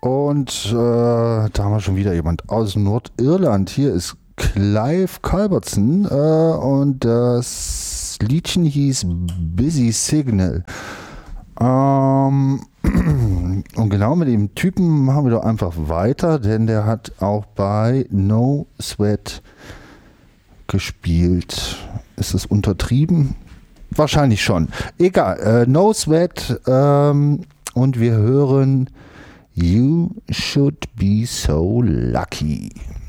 Und da haben wir schon wieder jemand aus Nordirland. Hier ist Clive Culbertson und das Liedchen hieß Busy Signal. Und genau mit dem Typen machen wir doch einfach weiter, denn der hat auch bei No Sweat gespielt. Ist das untertrieben? Wahrscheinlich schon. Egal. No Sweat und wir hören You Should Be So Lucky.